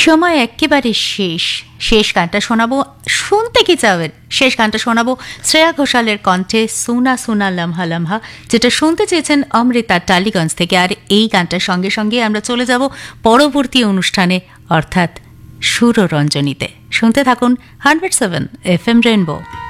সময় একেবারে শেষ গানটা শোনাবো। শুনতে কি চাবেন? শেষ গানটা শোনাবো শ্রেয়া ঘোষালের কণ্ঠে সোনা সোনা লম্হা লম্হা, যেটা শুনতে চেয়েছেন অমৃতা টালিগঞ্জ থেকে। আর এই গানটার সঙ্গে সঙ্গে আমরা চলে যাব পরবর্তী অনুষ্ঠানে, অর্থাৎ সুররঞ্জনীতে। শুনতে থাকুন 107 FM রেনবো।